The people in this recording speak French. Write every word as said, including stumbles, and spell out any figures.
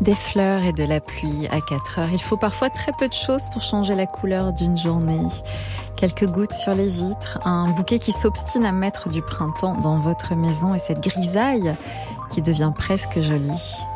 Des fleurs et de la pluie à quatre heures. Il faut parfois très peu de choses pour changer la couleur d'une journée. Quelques gouttes sur les vitres, un bouquet qui s'obstine à mettre du printemps dans votre maison et cette grisaille qui devient presque jolie.